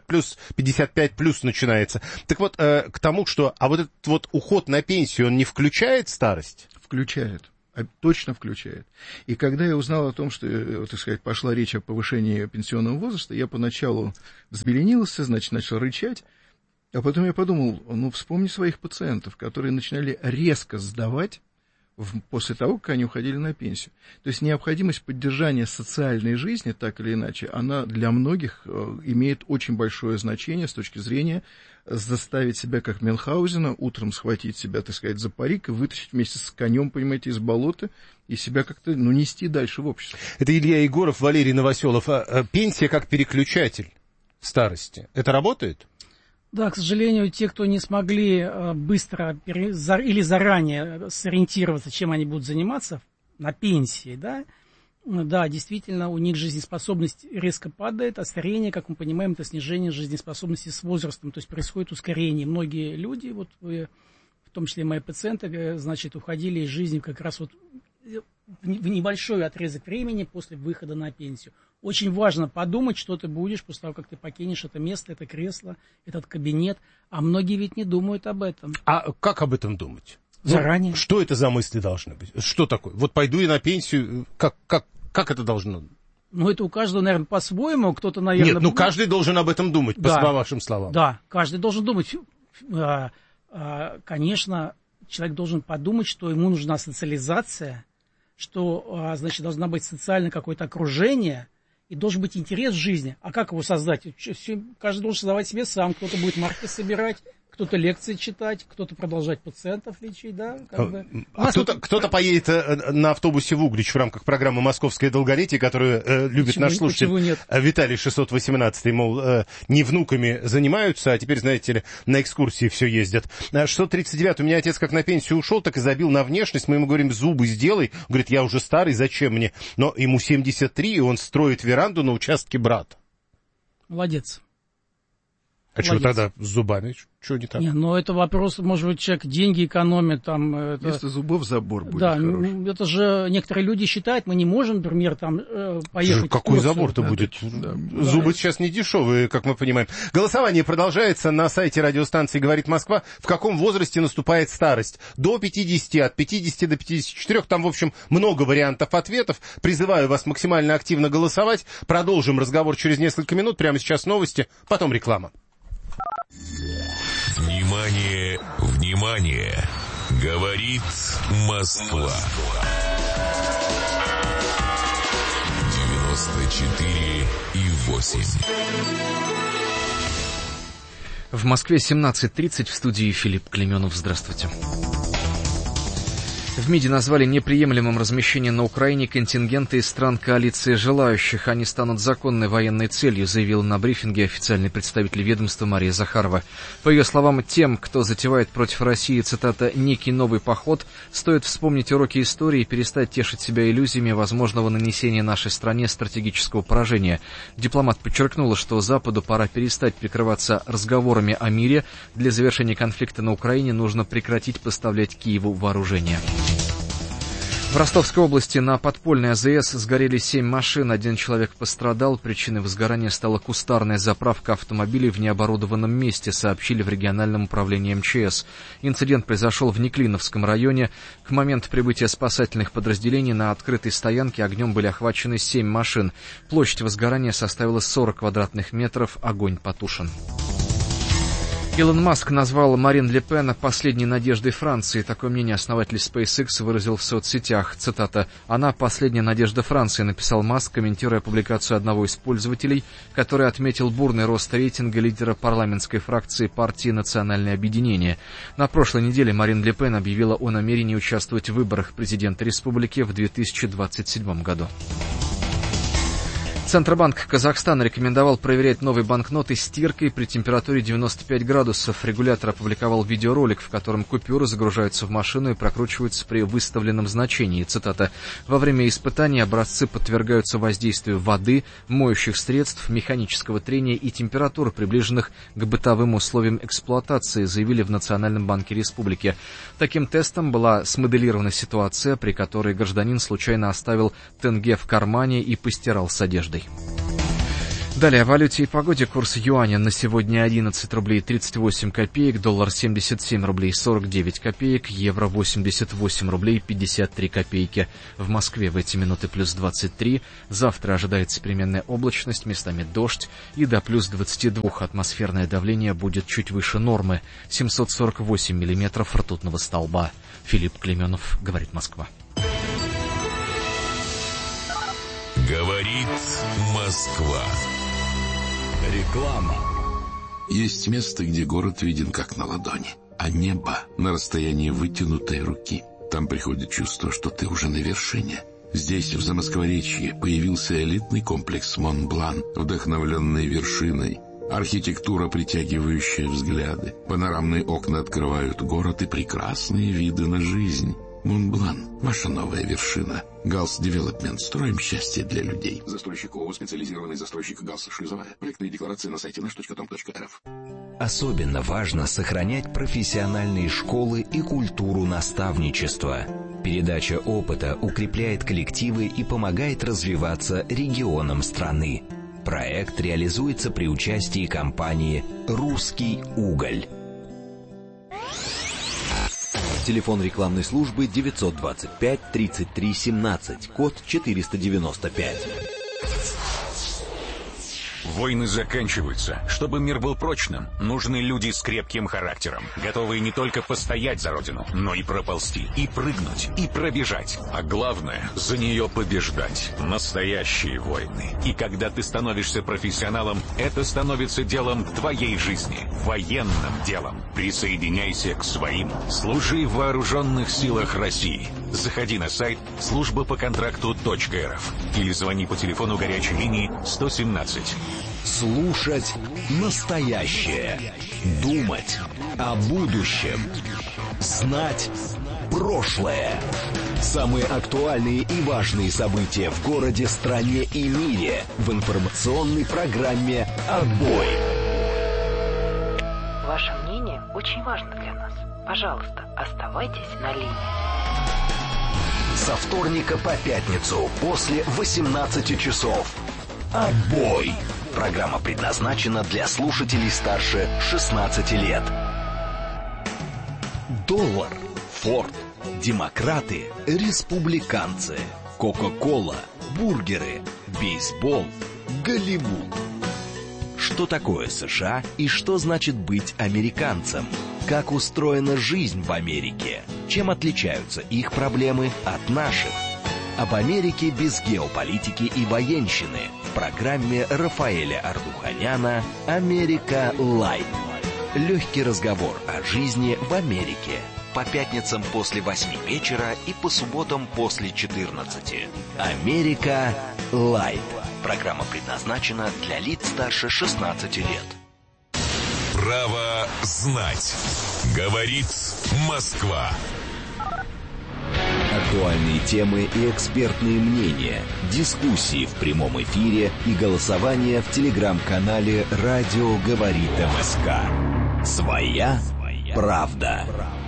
55+ начинается. Так к тому, что... этот уход на пенсию, он не включает старость? Включает. Точно включает. И когда я узнал о том, что, так сказать, пошла речь о повышении пенсионного возраста, я поначалу взбеленился, начал рычать. А потом я подумал, вспомни своих пациентов, которые начинали резко сдавать после того, как они уходили на пенсию. То есть необходимость поддержания социальной жизни, так или иначе, она для многих имеет очень большое значение с точки зрения заставить себя, как Мюнхгаузена, утром схватить себя, так сказать, за парик и вытащить вместе с конем, понимаете, из болота и себя как-то, нести дальше в общество. Это Илья Егоров, Валерий Новоселов. Пенсия как переключатель старости. Это работает? Да, к сожалению, те, кто не смогли быстро или заранее сориентироваться, чем они будут заниматься на пенсии, да, действительно, у них жизнеспособность резко падает, а старение, как мы понимаем, это снижение жизнеспособности с возрастом, то есть происходит ускорение. Многие люди, в том числе мои пациенты, уходили из жизни как раз в небольшой отрезок времени после выхода на пенсию. Очень важно подумать, что ты будешь после того, как ты покинешь это место, это кресло, этот кабинет. А многие ведь не думают об этом. А как об этом думать? Заранее. Что это за мысли должны быть? Что такое? Пойду я на пенсию, как это должно? Это у каждого, наверное, по-своему. Кто-то, наверное... Нет, каждый должен об этом думать, по вашим словам. Да, каждый должен думать. Конечно, человек должен подумать, что ему нужна социализация, что, должно быть социальное какое-то окружение, и должен быть интерес в жизни. А как его создать? Каждый должен создавать себе сам. Кто-то будет марки собирать, кто-то лекции читать, кто-то продолжать пациентов лечить, да? Кто-то поедет на автобусе в Углич в рамках программы «Московское долголетие», которую любит наш слушатель Виталий 618, мол, не внуками занимаются, а теперь, знаете ли, на экскурсии все ездят. 639, у меня отец как на пенсию ушел, так и забил на внешность, мы ему говорим: зубы сделай. Он говорит: я уже старый, зачем мне? Но ему 73, и он строит веранду на участке брата. Молодец. А что тогда с зубами? Что не так? Это вопрос, может быть, человек деньги экономит. Вместо зубов забор будет. Да, это же некоторые люди считают, мы не можем, например, поехать. Какой забор-то будет? Зубы сейчас не дешевые, как мы понимаем. Голосование продолжается на сайте радиостанции «Говорит Москва». В каком возрасте наступает старость? До 50, от 50 до 54. Там, в общем, много вариантов ответов. Призываю вас максимально активно голосовать. Продолжим разговор через несколько минут. Прямо сейчас новости, потом реклама. Внимание, внимание! Говорит Москва. 94,8. В Москве 17:30, в студии Филипп Клеменов. Здравствуйте. В МИДе назвали неприемлемым размещение на Украине контингента из стран коалиции желающих. Они станут законной военной целью, заявила на брифинге официальный представитель ведомства Мария Захарова. По ее словам, тем, кто затевает против России, цитата, «некий новый поход», стоит вспомнить уроки истории и перестать тешить себя иллюзиями возможного нанесения нашей стране стратегического поражения. Дипломат подчеркнула, что Западу пора перестать прикрываться разговорами о мире. Для завершения конфликта на Украине нужно прекратить поставлять Киеву вооружение. В Ростовской области на подпольной АЗС сгорели 7 машин, 1 человек пострадал. Причиной возгорания стала кустарная заправка автомобилей в необорудованном месте, сообщили в региональном управлении МЧС. Инцидент произошел в Неклиновском районе. К моменту прибытия спасательных подразделений на открытой стоянке огнем были охвачены 7 машин. Площадь возгорания составила 40 квадратных метров, огонь потушен. Илон Маск назвал Марин Ле Пен последней надеждой Франции. Такое мнение основатель SpaceX выразил в соцсетях. Цитата: «Она последняя надежда Франции», написал Маск, комментируя публикацию одного из пользователей, который отметил бурный рост рейтинга лидера парламентской фракции партии «Национальное объединение». На прошлой неделе Марин Ле Пен объявила о намерении участвовать в выборах президента республики в 2027 году. Центробанк Казахстана рекомендовал проверять новые банкноты стиркой при температуре 95 градусов. Регулятор опубликовал видеоролик, в котором купюры загружаются в машину и прокручиваются при выставленном значении. Цитата: «Во время испытаний образцы подвергаются воздействию воды, моющих средств, механического трения и температуры, приближенных к бытовым условиям эксплуатации», заявили в Национальном банке республики. Таким тестом была смоделирована ситуация, при которой гражданин случайно оставил тенге в кармане и постирал с одеждой. Далее о валюте и погоде. Курс юаня на сегодня 11 рублей 38 копеек, доллар 77 рублей 49 копеек, евро 88 рублей 53 копейки. В Москве в эти минуты плюс 23. Завтра ожидается переменная облачность, местами дождь, и до плюс 22. Атмосферное давление будет чуть выше нормы. 748 миллиметров ртутного столба. Филипп Клеменов, говорит Москва. Говорит Москва. Реклама. Есть место, где город виден как на ладони, а небо на расстоянии вытянутой руки. Там приходит чувство, что ты уже на вершине. Здесь, в Замоскворечье, появился элитный комплекс Монблан, вдохновленный вершиной. Архитектура, притягивающая взгляды. Панорамные окна открывают город и прекрасные виды на жизнь. Монблан – ваша новая вершина. Галс Девелопмент. Строим счастье для людей. Застройщик ООО «Специализированный застройщик Галс Шлюзовая». Проектные декларации на сайте nаш.com.рф. Особенно важно сохранять профессиональные школы и культуру наставничества. Передача опыта укрепляет коллективы и помогает развиваться регионам страны. Проект реализуется при участии компании «Русский уголь». Телефон рекламной службы 925-33-17, код 495. Войны заканчиваются. Чтобы мир был прочным, нужны люди с крепким характером, готовые не только постоять за родину, но и проползти, и прыгнуть, и пробежать. А главное, за нее побеждать. Настоящие войны. И когда ты становишься профессионалом, это становится делом твоей жизни, военным делом. Присоединяйся к своим. Служи в вооруженных силах России. Заходи на сайт службапоконтракту.рф или звони по телефону горячей линии 117. Слушать настоящее. Думать о будущем. Знать прошлое. Самые актуальные и важные события в городе, стране и мире в информационной программе «Отбой». Ваше мнение очень важно для нас. Пожалуйста, оставайтесь на линии. Со вторника по пятницу после 18 часов. «Отбой». Программа предназначена для слушателей старше 16 лет. Доллар, Форд, демократы, республиканцы, Кока-кола, бургеры, бейсбол, Голливуд. Что такое США и что значит быть американцем? Как устроена жизнь в Америке? Чем отличаются их проблемы от наших? Об Америке без геополитики и военщины в программе Рафаэля Ардуханяна «Америка Лайв». Легкий разговор о жизни в Америке. по пятницам после 8 вечера и по субботам после 14. Америка Лайт. Программа предназначена для лиц старше 16 лет. Право знать. Говорит Москва. Актуальные темы и экспертные мнения, дискуссии в прямом эфире и голосование в телеграм-канале «Радио говорит МСК». Своя правда.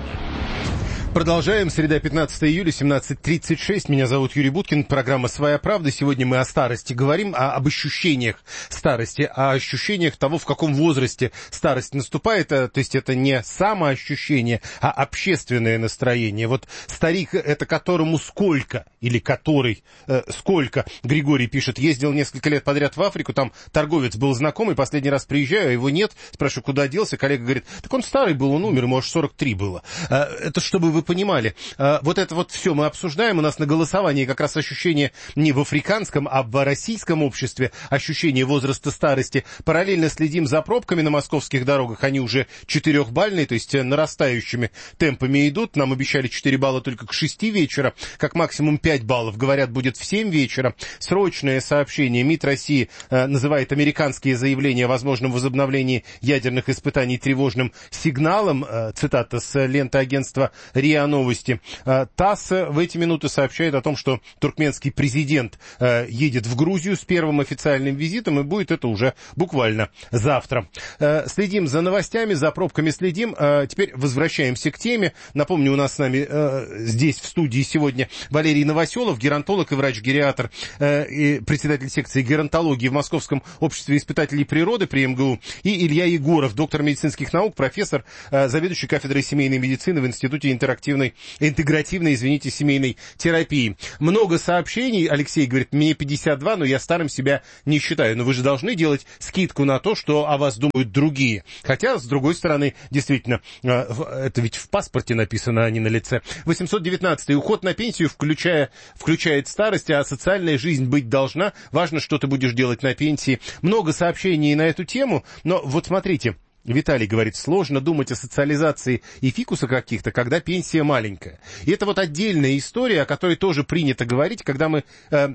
Продолжаем. Среда, 15 июля, 17:36. Меня зовут Юрий Буткин. Программа «Своя правда». Сегодня мы о старости говорим, об ощущениях старости, о ощущениях того, в каком возрасте старость наступает. То есть это не самоощущение, а общественное настроение. Вот старик, это которому сколько, или который сколько, Григорий пишет, ездил несколько лет подряд в Африку, там торговец был знакомый, последний раз приезжаю, а его нет. Спрашиваю, куда делся? Коллега говорит, так он старый был, он умер, ему аж 43 было. Это чтобы вы понимали. Вот это вот все мы обсуждаем. У нас на голосовании как раз ощущение не в африканском, а в российском обществе, ощущение возраста старости. Параллельно следим за пробками на московских дорогах. Они уже 4-бальные, то есть нарастающими темпами идут. Нам обещали 4 балла только к 6 вечера. Как максимум 5 баллов, говорят, будет в 7 вечера. Срочное сообщение. МИД России называет американские заявления о возможном возобновлении ядерных испытаний тревожным сигналом. Цитата с ленты агентства РИА Новости. ТАСС в эти минуты сообщает о том, что туркменский президент едет в Грузию с первым официальным визитом, и будет это уже буквально завтра. Следим за новостями, за пробками следим. Теперь возвращаемся к теме. Напомню, у нас с нами здесь в студии сегодня Валерий Новоселов, геронтолог и врач-гериатр, и председатель секции геронтологии в Московском обществе испытателей природы при МГУ, и Илья Егоров, доктор медицинских наук, профессор, заведующий кафедрой семейной медицины в Институте интегративной, семейной терапии. Много сообщений. Алексей говорит, мне 52, но я старым себя не считаю. Но вы же должны делать скидку на то, что о вас думают другие. Хотя, с другой стороны, действительно, это ведь в паспорте написано, а не на лице. 819-й. Уход на пенсию включает старость, а социальная жизнь быть должна. Важно, что ты будешь делать на пенсии. Много сообщений на эту тему, но вот смотрите. Виталий говорит, сложно думать о социализации и фикуса каких-то, когда пенсия маленькая. И это вот отдельная история, о которой тоже принято говорить, когда мы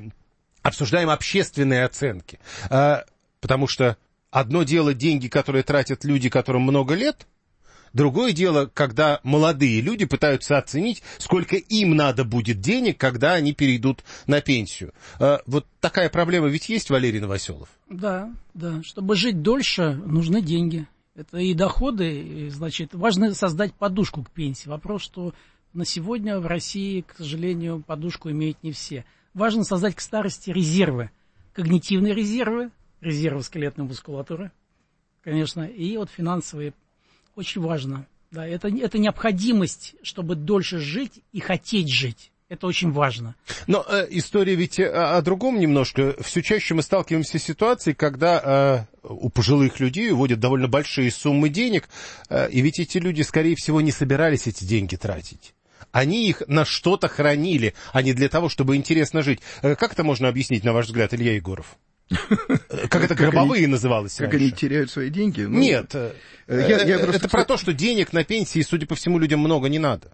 обсуждаем общественные оценки. Потому что одно дело деньги, которые тратят люди, которым много лет, другое дело, когда молодые люди пытаются оценить, сколько им надо будет денег, когда они перейдут на пенсию. Вот такая проблема ведь есть, Валерий Новоселов? Да. Чтобы жить дольше, нужны деньги. Это и доходы, и, значит, важно создать подушку к пенсии. Вопрос, что на сегодня в России, к сожалению, подушку имеют не все. Важно создать к старости резервы. Когнитивные резервы скелетной мускулатуры, конечно, и вот финансовые. Очень важно. Да, это необходимость, чтобы дольше жить и хотеть жить. Это очень важно. Но история ведь о другом немножко. Все чаще мы сталкиваемся с ситуацией, когда у пожилых людей уводят довольно большие суммы денег, и ведь эти люди, скорее всего, не собирались эти деньги тратить. Они их на что-то хранили, а не для того, чтобы интересно жить. Как это можно объяснить, на ваш взгляд, Илья Егоров? Как это гробовые называлось раньше? Как они теряют свои деньги? Нет, это про то, что денег на пенсии, судя по всему, людям много не надо.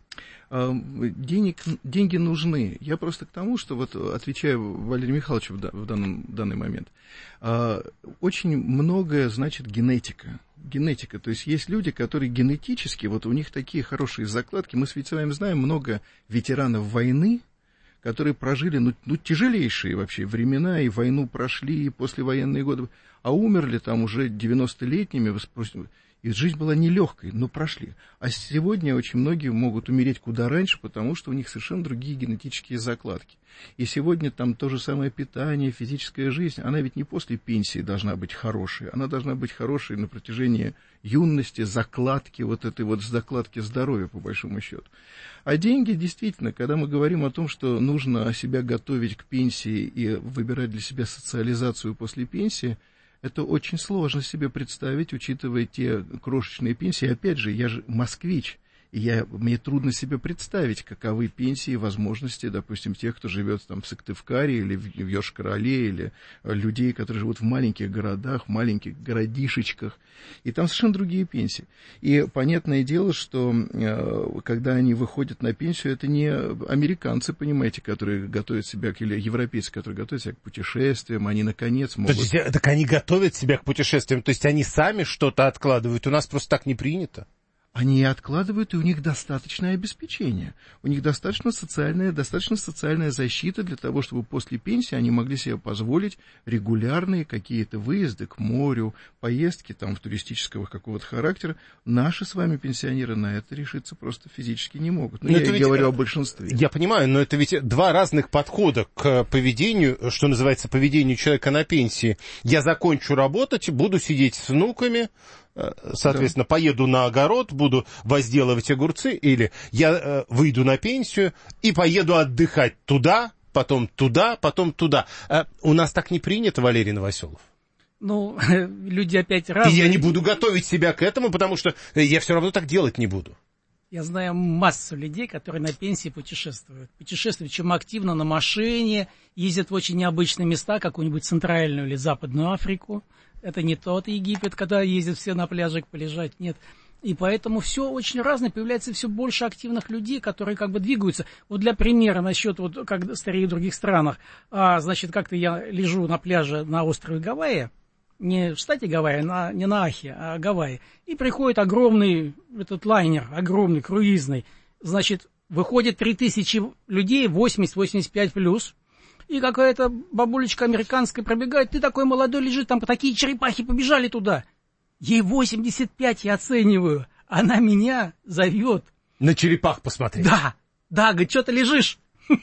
Деньги нужны. Я просто к тому, что, вот отвечаю Валерию Михайловичу в данный момент, очень многое значит генетика. То есть есть люди, которые генетически, вот у них такие хорошие закладки. Мы с вами знаем много ветеранов войны, которые прожили тяжелейшие вообще времена, и войну прошли, и послевоенные годы, а умерли там уже 90-летними, и жизнь была нелегкой, но прошли. А сегодня очень многие могут умереть куда раньше, потому что у них совершенно другие генетические закладки. И сегодня там то же самое питание, физическая жизнь, она ведь не после пенсии должна быть хорошей, она должна быть хорошей на протяжении юности, закладки, вот этой вот закладки здоровья, по большому счету. А деньги, действительно, когда мы говорим о том, что нужно себя готовить к пенсии и выбирать для себя социализацию после пенсии, это очень сложно себе представить, учитывая те крошечные пенсии. Опять же, я же москвич, И мне трудно себе представить, каковы пенсии и возможности, допустим, тех, кто живет там в Сыктывкаре или в Йошкар-Оле, или людей, которые живут в маленьких городах, в маленьких городишечках. И там совершенно другие пенсии. И понятное дело, что когда они выходят на пенсию, это не американцы, понимаете, которые готовят себя, или европейцы, которые готовят себя к путешествиям, они, наконец, могут... Так они готовят себя к путешествиям, то есть они сами что-то откладывают, у нас просто так не принято. Они откладывают, и у них достаточное обеспечение. У них достаточно социальная защита для того, чтобы после пенсии они могли себе позволить регулярные какие-то выезды к морю, поездки там в туристического какого-то характера. Наши с вами пенсионеры на это решиться просто физически не могут. Но я говорю о большинстве. Я понимаю, но это ведь два разных подхода к поведению, что называется, поведению человека на пенсии. Я закончу работать, буду сидеть с внуками, соответственно, поеду на огород, буду возделывать огурцы, или я выйду на пенсию и поеду отдыхать туда, потом туда, потом туда. У нас так не принято, Валерий Новоселов. Ну, люди опять разные. И я не буду готовить себя к этому, потому что я все равно так делать не буду. Я знаю массу людей, которые на пенсии путешествуют. Путешествуют чем активно на машине, ездят в очень необычные места, какую-нибудь Центральную или Западную Африку. Это не тот Египет, когда ездят все на пляжик полежать, нет. И поэтому все очень разное, появляется все больше активных людей, которые как бы двигаются. Вот для примера, насчет, вот как стареют в других странах, значит, как-то я лежу на пляже на острове Гавайи, не в штате Гавайи, не на Ахе, а Гавайи, и приходит огромный этот лайнер, огромный, круизный, значит, выходит 3000 людей, 80-85 плюс, и какая-то бабулечка американская пробегает, ты такой молодой лежит, там такие черепахи побежали туда. Ей 85, я оцениваю, она меня зовет. На черепах посмотреть. Да, говорит, что ты лежишь?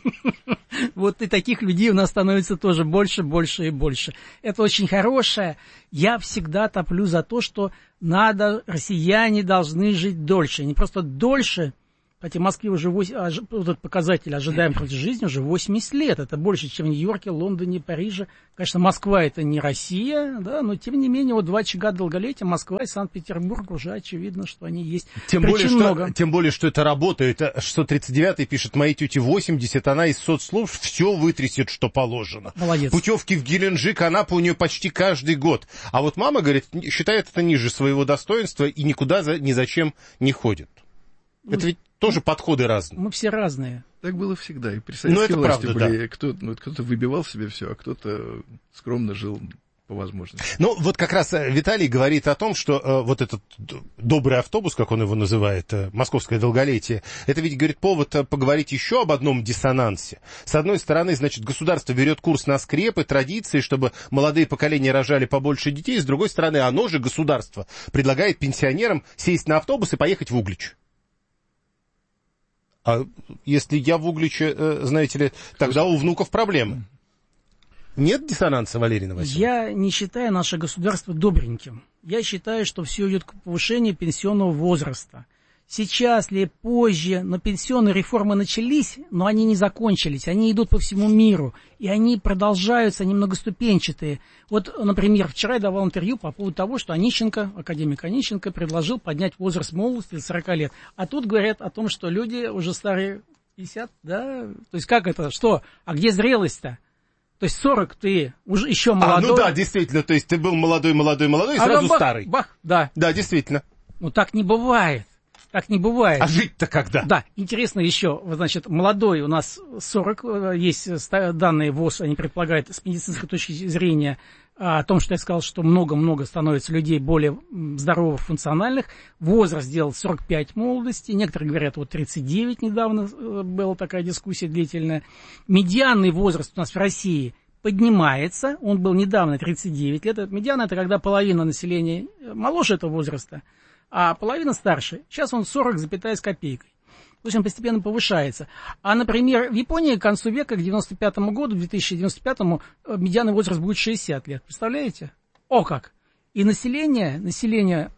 Вот и таких людей у нас становится тоже больше, больше и больше. Это очень хорошее. Я всегда топлю за то, что россияне должны жить дольше. Не просто дольше. Кстати, в Москве уже этот показатель ожидаемой жизни уже 80 лет. Это больше, чем в Нью-Йорке, Лондоне, Париже. Конечно, Москва это не Россия, да, но тем не менее, вот 2 очага долголетия, Москва и Санкт-Петербург, уже очевидно, что они есть. Тем более, что это работает. 639-й пишет, моей тете 80, она из соцслужб все вытрясет, что положено. Молодец. Путевки в Геленджик, Анапу у нее почти каждый год. А вот мама, говорит, считает это ниже своего достоинства и никуда ни зачем не ходит. Это ведь тоже подходы разные. Мы все разные. Так было всегда. И при советской власти были. Кто-то выбивал себе все, а кто-то скромно жил по возможности. Ну, вот как раз Виталий говорит о том, что вот этот добрый автобус, как он его называет, московское долголетие, это ведь, говорит, повод поговорить еще об одном диссонансе. С одной стороны, значит, государство берет курс на скрепы, традиции, чтобы молодые поколения рожали побольше детей. С другой стороны, оно же, государство, предлагает пенсионерам сесть на автобус и поехать в Углич. А если я в Угличе, знаете ли, тогда у внуков проблемы. Нет диссонанса, Валерий Новоселов? Я не считаю наше государство добреньким. Я считаю, что все идет к повышению пенсионного возраста. Сейчас ли, позже, но пенсионные реформы начались, но они не закончились. Они идут по всему миру, и они продолжаются, они многоступенчатые. Вот, например, вчера я давал интервью по поводу того, что академик Онищенко предложил поднять возраст молодости до 40 лет. А тут говорят о том, что люди уже старые 50, да? То есть как это, что? А где зрелость-то? То есть 40 ты уже еще молодой. Ну да, действительно, то есть ты был молодой, и сразу старый. Да. Да, действительно. Ну так не бывает. Так не бывает. А жить-то когда? Да, интересно еще, значит, молодой у нас 40, есть данные ВОЗ, они предполагают с медицинской точки зрения о том, что я сказал, что много-много становится людей более здоровых, функциональных. Возраст сделал 45 молодости, некоторые говорят, вот 39 недавно была такая дискуссия длительная. Медианный возраст у нас в России поднимается, он был недавно 39 лет. Медиана — это когда половина населения моложе этого возраста, а половина старше. Сейчас он 40 с копейкой. То есть он постепенно повышается. А, например, в Японии к концу века, к 95-му году, 2095-му, медианный возраст будет 60 лет. Представляете? О как! И население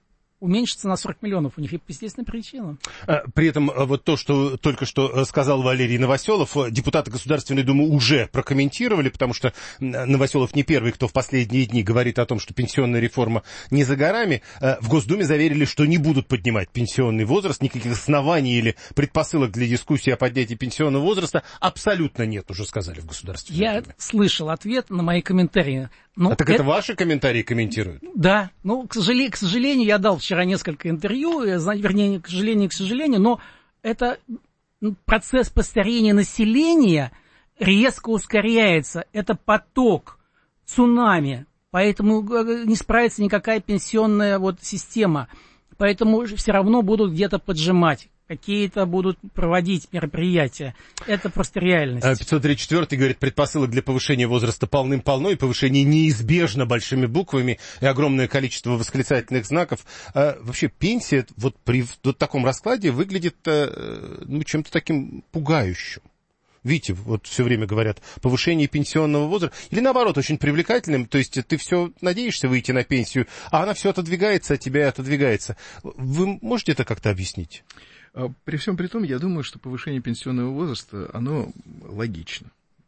уменьшится на 40 миллионов. У них есть естественная причина. При этом вот то, что только что сказал Валерий Новоселов, депутаты Государственной Думы уже прокомментировали, потому что Новоселов не первый, кто в последние дни говорит о том, что пенсионная реформа не за горами. В Госдуме заверили, что не будут поднимать пенсионный возраст, никаких оснований или предпосылок для дискуссии о поднятии пенсионного возраста абсолютно нет, уже сказали в Государственной Думе. Я слышал ответ на мои комментарии. Так это ваши комментарии комментируют? Да, к сожалению, я дал вчера несколько интервью, вернее, к сожалению, но это процесс постарения населения резко ускоряется. Это поток, цунами, поэтому не справится никакая пенсионная система. Поэтому все равно будут где-то поджимать. Какие-то будут проводить мероприятия. Это просто реальность. 534 говорит, предпосылок для повышения возраста полным-полно, и повышение неизбежно большими буквами, и огромное количество восклицательных знаков. Вообще пенсия при таком раскладе выглядит чем-то таким пугающим. Видите, все время говорят, повышение пенсионного возраста, или наоборот, очень привлекательным, то есть ты все надеешься выйти на пенсию, а она все отодвигается от тебя и отодвигается. Вы можете это как-то объяснить? При всем при том, я думаю, что повышение пенсионного возраста, оно логично.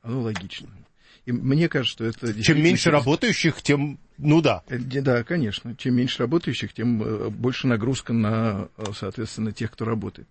И мне кажется, что это... Чем меньше работающих, тем... да. Да, конечно. Чем меньше работающих, тем больше нагрузка на, соответственно, тех, кто работает.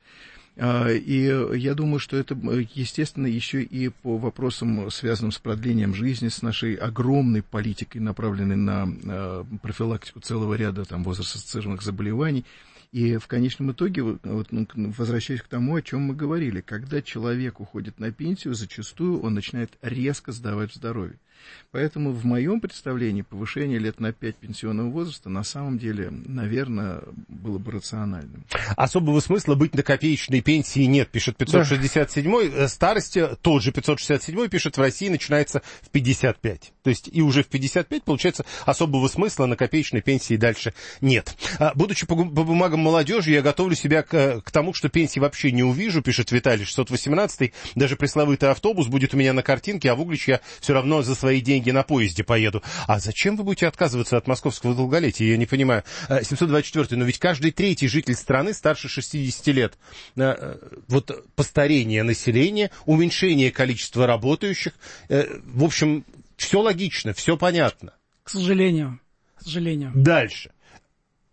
И я думаю, что это, естественно, еще и по вопросам, связанным с продлением жизни, с нашей огромной политикой, направленной на профилактику целого ряда возраст-ассоциированных заболеваний. И в конечном итоге, возвращаясь к тому, о чем мы говорили, когда человек уходит на пенсию, зачастую он начинает резко сдавать в здоровье. Поэтому в моем представлении повышение лет на 5 пенсионного возраста на самом деле, наверное, было бы рациональным. Особого смысла быть на копеечной пенсии нет, пишет 567-й. Да. Старость, тот же 567-й пишет, в России начинается в 55. То есть и уже в 55, получается, особого смысла на копеечной пенсии дальше нет. Будучи по бумагам молодежи, я готовлю себя к тому, что пенсии вообще не увижу, пишет Виталий 618-й. Даже пресловутый автобус будет у меня на картинке, а в Углич я все равно за свои деньги на поезде поеду. А зачем вы будете отказываться от московского долголетия? Я не понимаю. 724-й, но ведь каждый третий житель страны старше 60 лет. Постарение населения, уменьшение количества работающих. В общем, все логично, все понятно. К сожалению. Дальше.